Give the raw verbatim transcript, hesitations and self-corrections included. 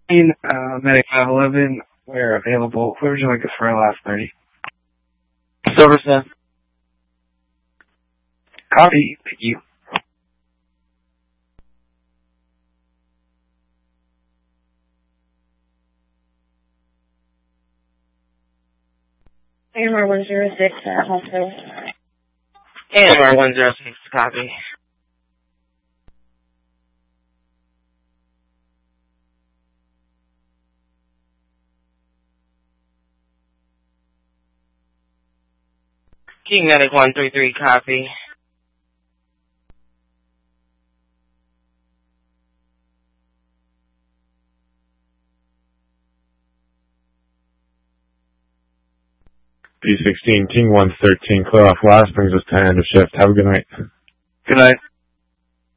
In uh, Medic five eleven, we're available. Where would you like us for our last thirty? Silverstone. Copy. Thank you. A M R one zero six at home service. A M R one zero six, copy. King Medic one three three, copy. B sixteen, King one thirteen, clear off last, brings us to end of shift. Have a good night. Good night.